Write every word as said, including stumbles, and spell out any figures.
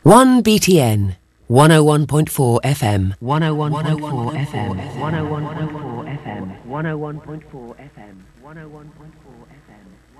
one B T N, one oh one point four F M. one oh one point four F M. one oh one point four F M. one oh one point four F M. one oh one point four F M.